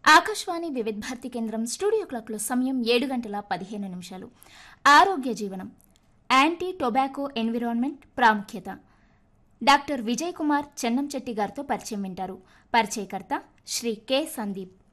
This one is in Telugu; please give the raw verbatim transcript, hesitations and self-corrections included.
ఆకాశవాణి వివిధ భారతి కేంద్రం స్టూడియో క్లాక్లో సమయం ఏడు గంటల పదిహేను నిమిషాలు. ఆరోగ్య జీవనం, యాంటీ టొబాకో ఎన్విరాన్మెంట్ ప్రాముఖ్యత, డాక్టర్ విజయ్ కుమార్ చెన్నంచెట్టి గారితో పరిచయం వింటారు. పరిచయకర్త శ్రీ కె సందీప్.